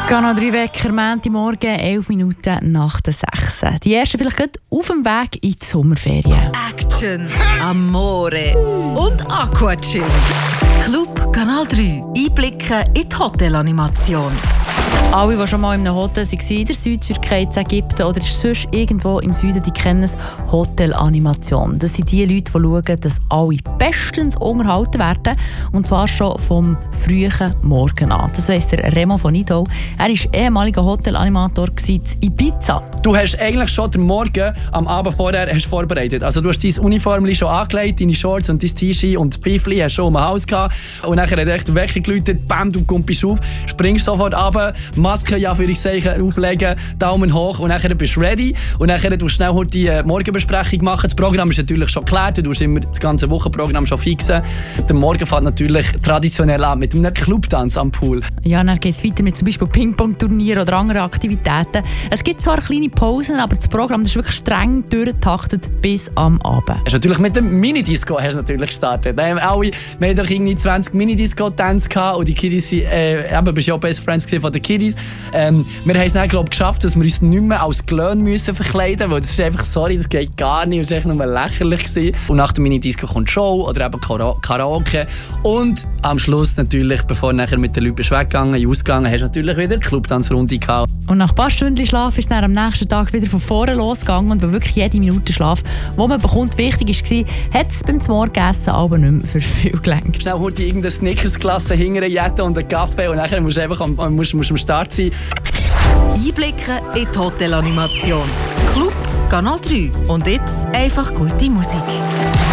Kanal 3 Wecker, Montagmorgen, 11 Minuten nach der 6. Die ersten vielleicht gerade auf dem Weg in die Sommerferien. Action, Amore und Aquachill. Club Kanal 3. Einblicken in die Hotelanimation. Alle, die schon mal in einem Hotel waren, in der Südtürkei, in Ägypten oder sonst irgendwo im Süden, die kennen es, Hotelanimation. Das sind die Leute, die schauen, dass alle bestens unterhalten werden. Und zwar schon vom frühen Morgen an. Das weiss der Remo von Nidau. Er war ehemaliger Hotelanimator in Ibiza. Du hast eigentlich schon den Morgen am Abend vorher vorbereitet. Also du hast dein Uniform schon angelegt, deine Shorts und dein T-Shirt und die Pfeifli hast schon um Haus gehabt. Und dann hat er echt den Wecker geläutet, bam, du kommst auf, springst sofort runter, Maske, ja, würde ich sagen, auflegen, Daumen hoch und dann bist du ready. Und dann tust du schnell die Morgenbesprechung machen. Das Programm ist natürlich schon geklärt, du tust immer das ganze Wochenprogramm schon fixen. Der Morgen fängt natürlich traditionell an mit einem Clubtanz am Pool. Ja, dann geht es weiter mit zum Beispiel Ping-Pong-Turnieren oder anderen Aktivitäten. Es gibt zwar kleine Pausen, aber das Programm ist wirklich streng durchgetaktet bis am Abend. Hast natürlich mit dem Minidisco natürlich gestartet. Wir haben doch irgendwie 20 Minidisco-Tänze gehabt und die Kiddies du bist ja auch Best Friends von den Kiddies. Wir haben es dann, geschafft, dass wir uns nicht mehr als Glöhn verkleiden müssen, weil das ist einfach, sorry, das geht gar nicht, das war echt nur lächerlich gewesen. Und nach dem Minidisco kommt Show oder eben Karaoke. Und am Schluss natürlich, bevor nachher mit den Leuten weggegangen, ausgegangen, hast du natürlich wieder eine Clubtanzrunde gehabt. Und nach ein paar Stunden Schlaf ist es dann am nächsten Tag wieder von vorne losgegangen. Und weil wirklich jede Minute Schlaf, die man bekommt, wichtig war, hat es beim Morgenessen aber nicht mehr für viel gelenkt. Schnell holt dir irgendeine Snickers-Klasse hinterher und einen Kaffee und dann musst du einfach am Start sein. Einblicken in die Hotelanimation. Club Kanal 3. Und jetzt einfach gute Musik.